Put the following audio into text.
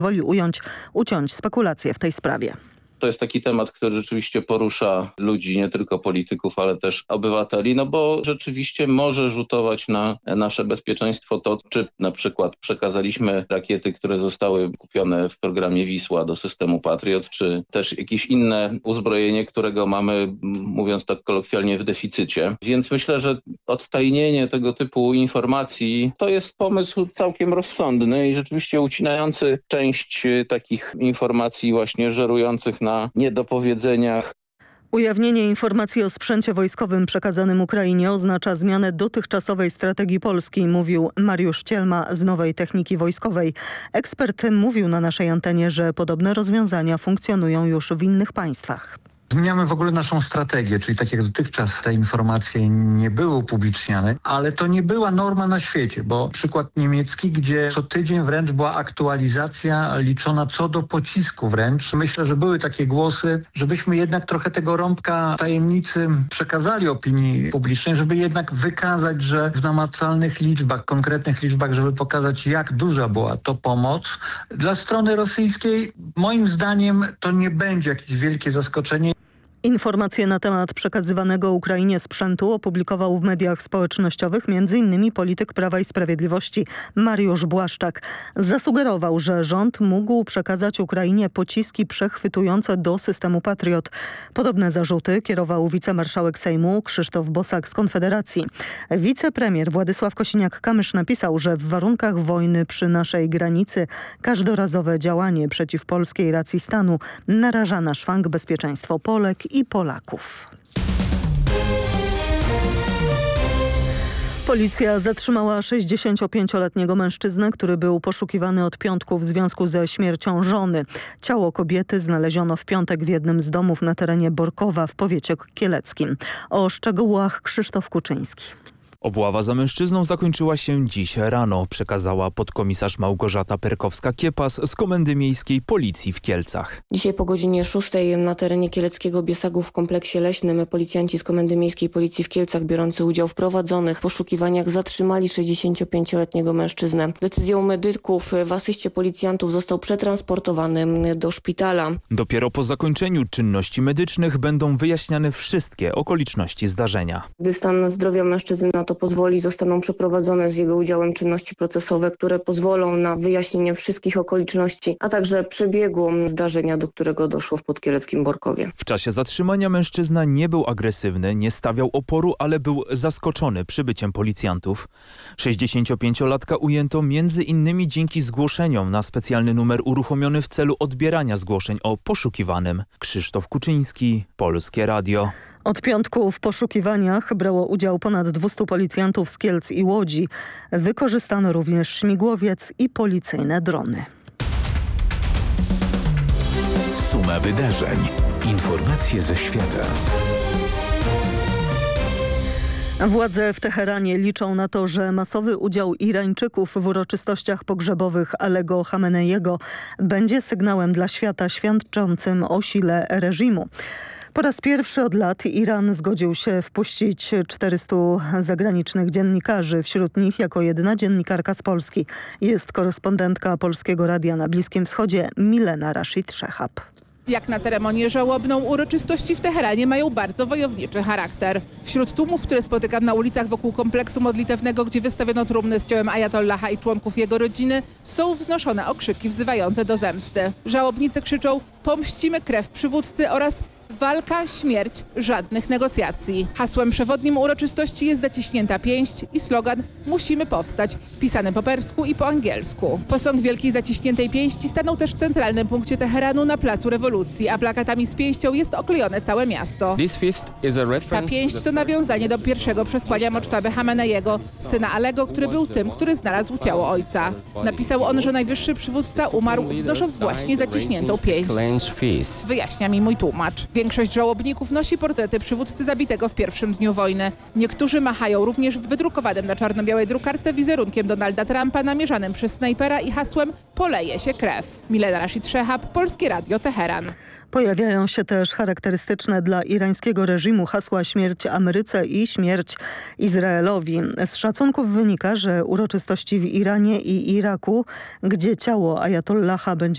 woli uciąć spekulacje w tej sprawie. To jest taki temat, który rzeczywiście porusza ludzi, nie tylko polityków, ale też obywateli, no bo rzeczywiście może rzutować na nasze bezpieczeństwo to, czy na przykład przekazaliśmy rakiety, które zostały kupione w programie Wisła do systemu Patriot, czy też jakieś inne uzbrojenie, którego mamy, mówiąc tak kolokwialnie, w deficycie. Więc myślę, że odtajnienie tego typu informacji to jest pomysł całkiem rozsądny i rzeczywiście ucinający część takich informacji właśnie żerujących na niedopowiedzeniach. Ujawnienie informacji o sprzęcie wojskowym przekazanym Ukrainie oznacza zmianę dotychczasowej strategii Polski, mówił Mariusz Cielma z Nowej Techniki Wojskowej. Ekspert mówił na naszej antenie, że podobne rozwiązania funkcjonują już w innych państwach. Zmieniamy w ogóle naszą strategię, czyli tak jak dotychczas te informacje nie były upubliczniane, ale to nie była norma na świecie, bo przykład niemiecki, gdzie co tydzień wręcz była aktualizacja liczona co do pocisku wręcz. Myślę, że były takie głosy, żebyśmy jednak trochę tego rąbka tajemnicy przekazali opinii publicznej, żeby jednak wykazać, że w namacalnych liczbach, konkretnych liczbach, żeby pokazać, jak duża była to pomoc. Dla strony rosyjskiej moim zdaniem to nie będzie jakieś wielkie zaskoczenie. Informacje na temat przekazywanego Ukrainie sprzętu opublikował w mediach społecznościowych m.in. polityk Prawa i Sprawiedliwości Mariusz Błaszczak. Zasugerował, że rząd mógł przekazać Ukrainie pociski przechwytujące do systemu Patriot. Podobne zarzuty kierował wicemarszałek Sejmu Krzysztof Bosak z Konfederacji. Wicepremier Władysław Kosiniak-Kamysz napisał, że w warunkach wojny przy naszej granicy każdorazowe działanie przeciw polskiej racji stanu naraża na szwank bezpieczeństwo Polek i Polaków. Policja zatrzymała 65-letniego mężczyznę, który był poszukiwany od piątku w związku ze śmiercią żony. Ciało kobiety znaleziono w piątek w jednym z domów na terenie Borkowa w powiecie kieleckim. O szczegółach Krzysztof Kuczyński. Obława za mężczyzną zakończyła się dziś rano, przekazała podkomisarz Małgorzata Perkowska-Kiepas z Komendy Miejskiej Policji w Kielcach. Dzisiaj po godzinie 6 na terenie Kieleckiego Biesagów w kompleksie leśnym policjanci z Komendy Miejskiej Policji w Kielcach biorący udział w prowadzonych poszukiwaniach zatrzymali 65-letniego mężczyznę. Decyzją medyków w asyście policjantów został przetransportowany do szpitala. Dopiero po zakończeniu czynności medycznych będą wyjaśniane wszystkie okoliczności zdarzenia. Gdy stan zdrowia mężczyzny na to pozwoli, zostaną przeprowadzone z jego udziałem czynności procesowe, które pozwolą na wyjaśnienie wszystkich okoliczności, a także przebiegu zdarzenia, do którego doszło w podkieleckim Borkowie. W czasie zatrzymania mężczyzna nie był agresywny, nie stawiał oporu, ale był zaskoczony przybyciem policjantów. 65-latka ujęto m.in. dzięki zgłoszeniom na specjalny numer uruchomiony w celu odbierania zgłoszeń o poszukiwanym. Krzysztof Kuczyński, Polskie Radio. Od piątku w poszukiwaniach brało udział ponad 200 policjantów z Kielc i Łodzi. Wykorzystano również śmigłowiec i policyjne drony. Suma wydarzeń. Informacje ze świata. Władze w Teheranie liczą na to, że masowy udział Irańczyków w uroczystościach pogrzebowych Alego Chameneiego będzie sygnałem dla świata świadczącym o sile reżimu. Po raz pierwszy od lat Iran zgodził się wpuścić 400 zagranicznych dziennikarzy. Wśród nich jako jedyna dziennikarka z Polski jest korespondentka Polskiego Radia na Bliskim Wschodzie Milena Rashid Szehab. Jak na ceremonię żałobną, uroczystości w Teheranie mają bardzo wojowniczy charakter. Wśród tłumów, które spotykam na ulicach wokół kompleksu modlitewnego, gdzie wystawiono trumny z ciałem ajatollaha i członków jego rodziny, są wznoszone okrzyki wzywające do zemsty. Żałobnicy krzyczą: pomścimy krew przywódcy oraz walka, śmierć, żadnych negocjacji. Hasłem przewodnim uroczystości jest zaciśnięta pięść i slogan "Musimy powstać", pisany po persku i po angielsku. Posąg wielkiej zaciśniętej pięści stanął też w centralnym punkcie Teheranu na Placu Rewolucji, a plakatami z pięścią jest oklejone całe miasto. Ta pięść to nawiązanie do pierwszego przesłania Moctaby Chameneiego, syna Alego, który był tym, który znalazł ciało ojca. Napisał on, że najwyższy przywódca umarł wznosząc właśnie zaciśniętą pięść. Wyjaśnia mi mój tłumacz. Większość żałobników nosi portrety przywódcy zabitego w pierwszym dniu wojny. Niektórzy machają również w wydrukowanym na czarno-białej drukarce wizerunkiem Donalda Trumpa namierzanym przez snajpera i hasłem "Poleje się krew". Milena Rashid Szehab, Polskie Radio, Teheran. Pojawiają się też charakterystyczne dla irańskiego reżimu hasła "śmierć Ameryce" i "śmierć Izraelowi". Z szacunków wynika, że uroczystości w Iranie i Iraku, gdzie ciało ajatollaha będzie